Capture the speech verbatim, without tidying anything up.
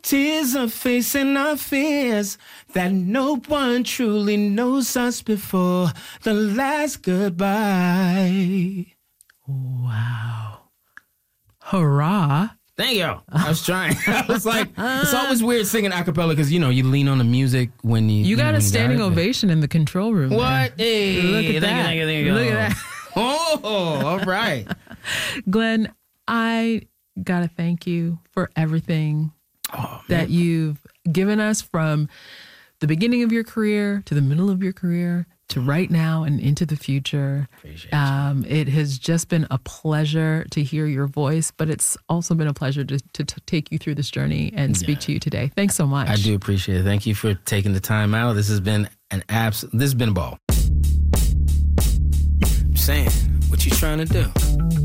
Tears are facing our fears, that no one truly knows us before the last goodbye. Wow. Hurrah. Thank you. I was trying. I was like, it's always weird singing a cappella because, you know, you lean on the music when you... You got know, a standing got it, ovation in the control room. What? Hey, Look thank at that. You, thank you, thank you. Look at that. Oh, all right. Glenn, I got to thank you for everything oh, that you've given us from the beginning of your career to the middle of your career to right now and into the future. Um, it has just been a pleasure to hear your voice, but it's also been a pleasure to, to, to take you through this journey and speak yeah. to you today. Thanks so much. I do appreciate it. Thank you for taking the time out. This has been an abs. This has been a ball. I'm saying, what you trying to do?